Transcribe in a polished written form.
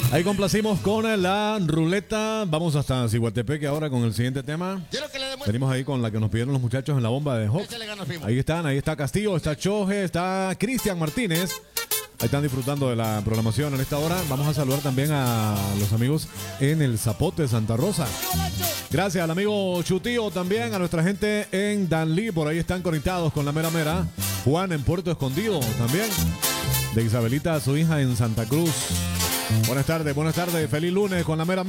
Ahí complacimos con la ruleta. Vamos hasta Ciguatepeque ahora con el siguiente tema. Venimos ahí con la que nos pidieron los muchachos en la bomba de Hop. Ahí está Castillo, está Choje, está Cristian Martínez. Ahí están disfrutando de la programación en esta hora. Vamos a saludar también a los amigos en el Zapote Santa Rosa. Gracias al amigo Chutío también, a nuestra gente en Danlí. Por ahí están conectados con la mera mera. Juan en Puerto Escondido también. De Isabelita a su hija en Santa Cruz. Buenas tardes, feliz lunes con la mera mera.